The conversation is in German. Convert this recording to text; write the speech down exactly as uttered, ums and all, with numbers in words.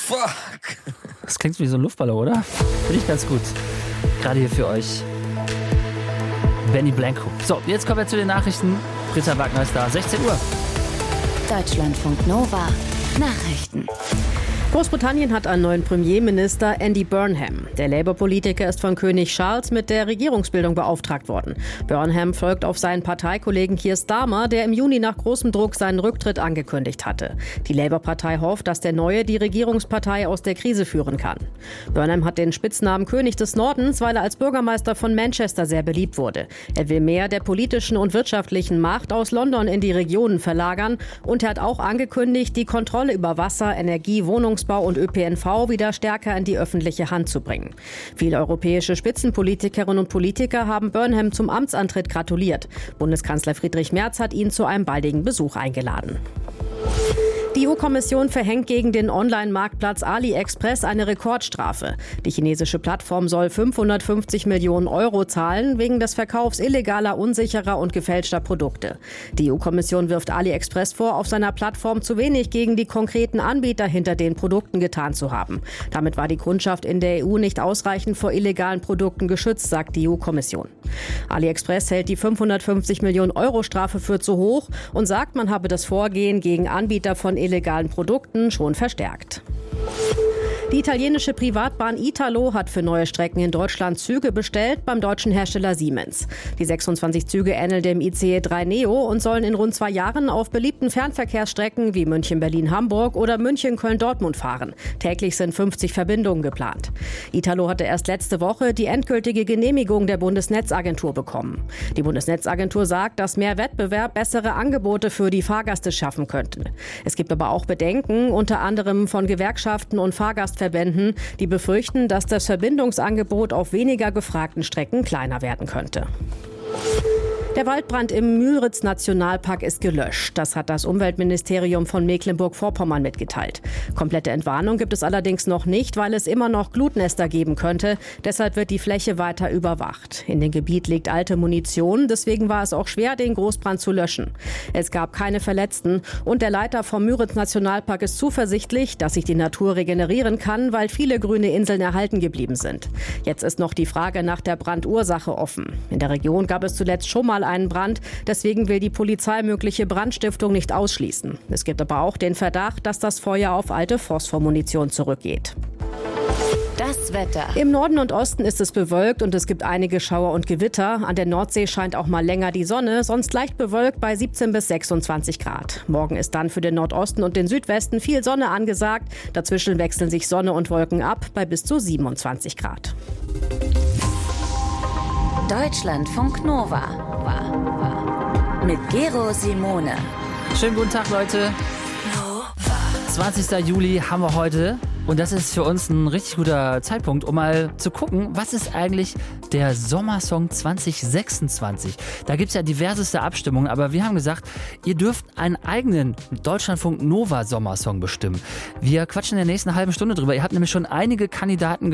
Fuck. Das klingt wie so ein Luftballon, oder? Finde ich ganz gut. Gerade hier für euch. Benny Blanco. So, jetzt kommen wir zu den Nachrichten. Britta Wagner ist da, sechzehn Uhr. Deutschlandfunk Nova. Nachrichten. Großbritannien hat einen neuen Premierminister, Andy Burnham. Der Labour-Politiker ist von König Charles mit der Regierungsbildung beauftragt worden. Burnham folgt auf seinen Parteikollegen Keir Starmer, der im Juni nach großem Druck seinen Rücktritt angekündigt hatte. Die Labour-Partei hofft, dass der Neue die Regierungspartei aus der Krise führen kann. Burnham hat den Spitznamen König des Nordens, weil er als Bürgermeister von Manchester sehr beliebt wurde. Er will mehr der politischen und wirtschaftlichen Macht aus London in die Regionen verlagern und er hat auch angekündigt, die Kontrolle über Wasser, Energie, Wohnungsbau und Ö P N V wieder stärker in die öffentliche Hand zu bringen. Viele europäische Spitzenpolitikerinnen und Politiker haben Burnham zum Amtsantritt gratuliert. Bundeskanzler Friedrich Merz hat ihn zu einem baldigen Besuch eingeladen. Die E U-Kommission verhängt gegen den Online-Marktplatz AliExpress eine Rekordstrafe. Die chinesische Plattform soll fünfhundertfünfzig Millionen Euro zahlen wegen des Verkaufs illegaler, unsicherer und gefälschter Produkte. Die E U-Kommission wirft AliExpress vor, auf seiner Plattform zu wenig gegen die konkreten Anbieter hinter den Produkten getan zu haben. Damit war die Kundschaft in der E U nicht ausreichend vor illegalen Produkten geschützt, sagt die E U-Kommission. AliExpress hält die fünfhundertfünfzig Millionen Euro Strafe für zu hoch und sagt, man habe das Vorgehen gegen Anbieter von illegalen Produkten schon verstärkt. Die italienische Privatbahn Italo hat für neue Strecken in Deutschland Züge bestellt beim deutschen Hersteller Siemens. Die sechsundzwanzig Züge ähneln dem I C E drei Neo und sollen in rund zwei Jahren auf beliebten Fernverkehrsstrecken wie München-Berlin-Hamburg oder München-Köln-Dortmund fahren. Täglich sind fünfzig Verbindungen geplant. Italo hatte erst letzte Woche die endgültige Genehmigung der Bundesnetzagentur bekommen. Die Bundesnetzagentur sagt, dass mehr Wettbewerb bessere Angebote für die Fahrgäste schaffen könnte. Es gibt aber auch Bedenken, unter anderem von Gewerkschaften und Fahrgastverbänden, die befürchten, dass das Verbindungsangebot auf weniger gefragten Strecken kleiner werden könnte. Der Waldbrand im Müritz-Nationalpark ist gelöscht. Das hat das Umweltministerium von Mecklenburg-Vorpommern mitgeteilt. Komplette Entwarnung gibt es allerdings noch nicht, weil es immer noch Glutnester geben könnte. Deshalb wird die Fläche weiter überwacht. In dem Gebiet liegt alte Munition, deswegen war es auch schwer, den Großbrand zu löschen. Es gab keine Verletzten und der Leiter vom Müritz-Nationalpark ist zuversichtlich, dass sich die Natur regenerieren kann, weil viele grüne Inseln erhalten geblieben sind. Jetzt ist noch die Frage nach der Brandursache offen. In der Region gab es zuletzt schon mal einen Brand. Deswegen will die Polizei mögliche Brandstiftung nicht ausschließen. Es gibt aber auch den Verdacht, dass das Feuer auf alte Phosphormunition zurückgeht. Das Wetter. Im Norden und Osten ist es bewölkt und es gibt einige Schauer und Gewitter. An der Nordsee scheint auch mal länger die Sonne, sonst leicht bewölkt bei siebzehn bis sechsundzwanzig Grad. Morgen ist dann für den Nordosten und den Südwesten viel Sonne angesagt. Dazwischen wechseln sich Sonne und Wolken ab bei bis zu siebenundzwanzig Grad. Deutschlandfunk Nova. Mit Gero Simone. Schönen guten Tag, Leute. zwanzigster Juli haben wir heute. Und das ist für uns ein richtig guter Zeitpunkt, um mal zu gucken, was ist eigentlich der Sommersong zwanzig sechsundzwanzig. Da gibt es ja diverseste Abstimmungen, aber wir haben gesagt, ihr dürft einen eigenen Deutschlandfunk Nova Sommersong bestimmen. Wir quatschen in der nächsten halben Stunde drüber. Ihr habt nämlich schon einige Kandidaten